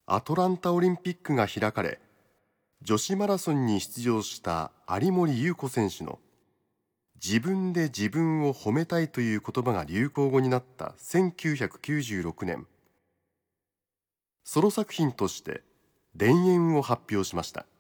アトランタオリンピックが開かれ、女子マラソンに出場した有森裕子選手の自分で自分を褒めたいという言葉が流行語になった1996年、ソロ作品として「田園」を発表しました。